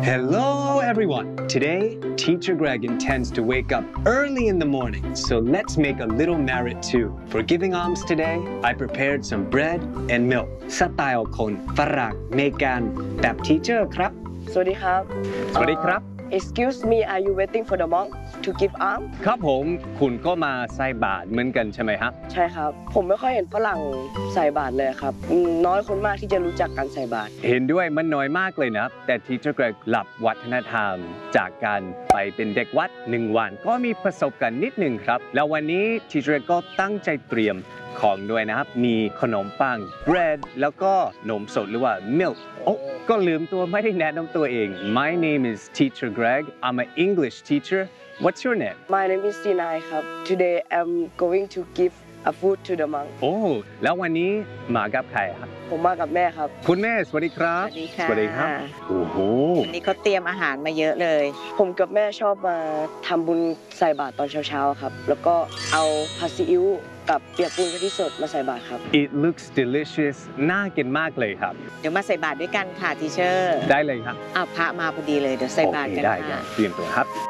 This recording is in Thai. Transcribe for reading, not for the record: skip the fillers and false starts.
Hello everyone! Today, Teacher Greg intends to wake up early in the morning, so let's make a little merit too. For giving alms today, I prepared some bread and milk. สไตล์คนฝรั่งเมกันแบบ Teacher ครับสวัสดีครับสวัสดีครับ Excuse me, are you waiting for the monk to give alms? ครับผมคุณก็มาใส่บาตรเหมือนกันใช่ไหมครับใช่ครับ ผมไม่ค่อยเห็นฝรั่งใส่บาตรเลยครับน้อยคนมากที่จะรู้จักการใส่บาตรเห็นด้วยมันน้อยมากเลยนะแต่ Teacher Greg หลับวัฒนธรรม จากการไปเป็นเด็กวัด1 วันก็มีประสบการณ์นิดหนึ่งครับแล้ววันนี้ Teacher Greg ก็ตั้งใจเตรียมของด้วยนะครับมีขนมปัง bread แล้วก็นมสดหรือว่า milk โอ้ก็ลืมตัวไม่ได้แนะนำตัวเอง My name is Teacher Greg I'm an English teacher What's your name My name is Sinai ครับ Today I'm going to give a food to the monk โอ้แล้ววันนี้มากับใครครับผมมากับแม่ครับคุณแม่สวัสดีครับสวัสดีค่ะสวัสดีครับโอ้โหวันนี้เขาเตรียมอาหารมาเยอะเลยผมกับแม่ชอบมาทำบุญใส่บาตรตอนเช้าๆครับแล้วก็เอาผัดซีอิ๊วกับเปียกปูนกะทิสดมาใส่บาตรครับ It looks delicious น่ากินมากเลยครับเดี๋ยวมาใส่บาตรด้วยกันค่ะทีเชอร์ได้เลยครับอ้าวพระมาพอดีเลยเดี๋ยวใส่บาตรกันได้ค่ะเตรียมตัวครับ